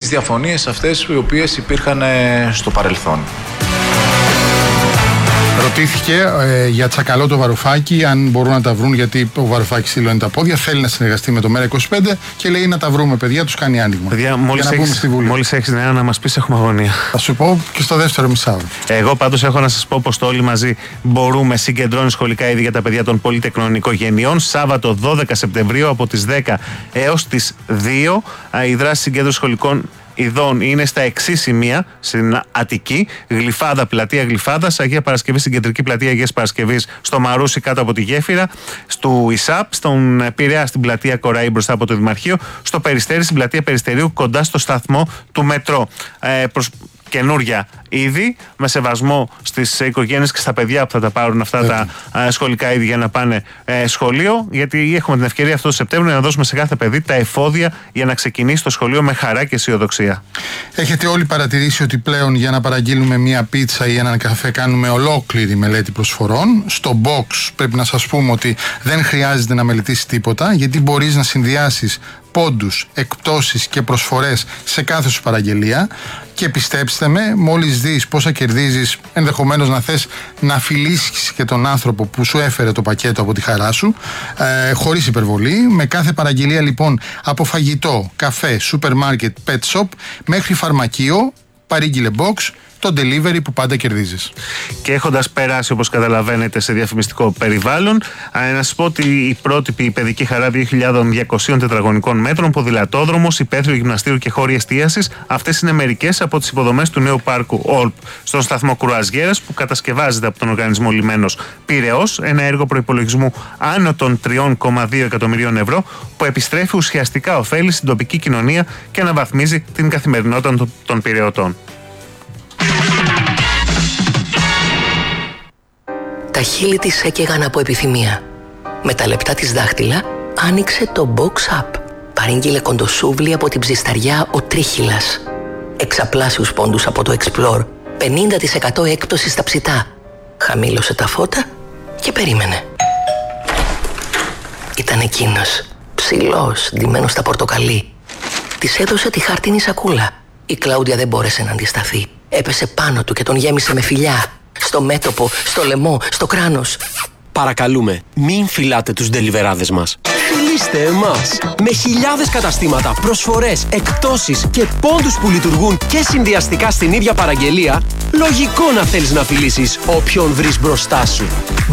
διαφωνίες αυτές οι οποίες υπήρχαν στο παρελθόν. Ρωτήθηκε για Τσακαλώτο το Βαρουφάκη, αν μπορούν να τα βρουν, γιατί ο Βαρουφάκης σήλωνε τα πόδια. Θέλει να συνεργαστεί με το ΜέΡΑ25 και λέει να τα βρούμε, παιδιά, τους κάνει άνοιγμα. Παιδιά, μόλις έχεις νέα να μας πεις, έχουμε αγωνία. Θα σου πω και στο δεύτερο μισάωρο. Εγώ πάντως έχω να σας πω πως το Όλοι Μαζί Μπορούμε συγκεντρώνει σχολικά είδη για τα παιδιά των πολυτεχνών οικογενειών. Σάββατο 12 Σεπτεμβρίου από τις 10 έως τις 2. Η δράση συγκέντρωση σχολικών ειδών είναι στα εξής σημεία: στην Αττική, Γλυφάδα, πλατεία Γλυφάδας, Αγία Παρασκευή στην κεντρική πλατεία Αγίας Παρασκευής, στο Μαρούσι κάτω από τη γέφυρα, στο ΙΣΑΠ, στον Πειραιά στην πλατεία Κοραή μπροστά από το Δημαρχείο, στο Περιστέρι στην πλατεία Περιστερίου κοντά στο σταθμό του μετρό. Καινούρια είδη, με σεβασμό στις οικογένειες και στα παιδιά που θα τα πάρουν αυτά τα σχολικά είδη για να πάνε σχολείο, γιατί έχουμε την ευκαιρία αυτό το Σεπτέμβριο να δώσουμε σε κάθε παιδί τα εφόδια για να ξεκινήσει το σχολείο με χαρά και αισιοδοξία. Έχετε όλοι παρατηρήσει ότι πλέον για να παραγγείλουμε μία πίτσα ή έναν καφέ κάνουμε ολόκληρη μελέτη προσφορών. Στο box πρέπει να σας πούμε ότι δεν χρειάζεται να μελετήσεις τίποτα, γιατί μπορείς να συνδυάσεις πόντους, εκπτώσεις και προσφορές σε κάθε σου παραγγελία. Και πιστέψτε με, μόλις δεις πόσα κερδίζεις, ενδεχομένως να θες να φιλήσεις και τον άνθρωπο που σου έφερε το πακέτο από τη χαρά σου, χωρίς υπερβολή. Με κάθε παραγγελία λοιπόν, από φαγητό, καφέ, σούπερ μάρκετ, pet shop μέχρι φαρμακείο, παρήγγειλε box, το delivery που πάντα κερδίζεις. Και έχοντας περάσει, όπως καταλαβαίνετε, σε διαφημιστικό περιβάλλον, να σας πω ότι η πρότυπη παιδική χαρά 2.200 τετραγωνικών μέτρων, ποδηλατόδρομος, υπαίθριο γυμναστήριο και χώροι εστίασης, αυτές είναι μερικές από τις υποδομές του νέου πάρκου ΟΛΠ στον σταθμό Κρουαζιέρας, που κατασκευάζεται από τον οργανισμό Λιμένος Πειραιώς, ένα έργο προϋπολογισμού άνω των 3,2 εκατομμυρίων ευρώ, που επιστρέφει ουσιαστικά ωφέλη στην τοπική κοινωνία και αναβαθμίζει την καθημερινότητα των Πειραιωτών. Τα χείλη της έκαιγαν από επιθυμία. Με τα λεπτά της δάχτυλα άνοιξε το Box Up. Παρήγγειλε κοντοσούβλι από την ψισταριά ο Τρίχυλας. Εξαπλάσιους πόντους από το Explore. 50% έκπτωση στα ψητά. Χαμήλωσε τα φώτα και περίμενε. Ήταν εκείνος, ψηλός, ντυμένος στα πορτοκαλί. Της έδωσε τη χάρτινη σακούλα. Η Κλάουδια δεν μπόρεσε να αντισταθεί. Έπεσε πάνω του και τον γέμισε με φιλιά. Στο μέτωπο, στο λαιμό, στο κράνος. Παρακαλούμε, μην φυλάτε τους ντελιβεράδες μας. Φιλήστε εμάς! Με χιλιάδες καταστήματα, προσφορές, εκπτώσεις και πόντους που λειτουργούν και συνδυαστικά στην ίδια παραγγελία, λογικό να θέλεις να φιλήσεις όποιον βρεις μπροστά σου.